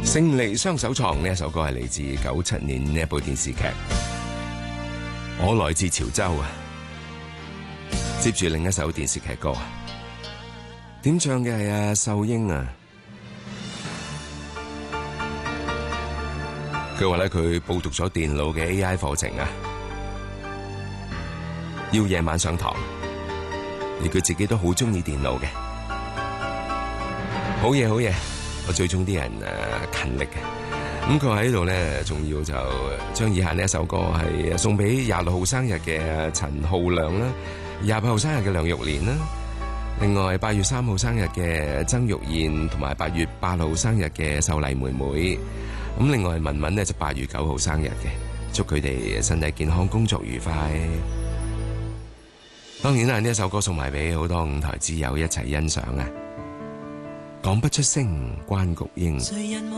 勝利雙手創呢一首歌係嚟自97年呢一部電視劇。我來自潮州啊，接住另一首電視劇歌，點唱嘅係阿秀英啊。佢話咧佢報讀咗電腦嘅 AI 課程啊，要夜晚上堂，而佢自己都好中意電腦嘅。好嘢好嘢，我最中啲人勤力嘅。咁佢喺度咧，仲要就將以下呢一首歌係送俾26號生日嘅陳浩亮啦，28號生日嘅梁玉蓮啦，另外8月3號生日嘅曾玉燕，同埋8月8號生日嘅秀麗妹妹。咁另外文文呢就8月9號生日嘅，祝佢哋身體健康，工作愉快。當然啦，呢一首歌送埋俾好多舞台之友一齊欣賞啊！講不出聲，關菊英。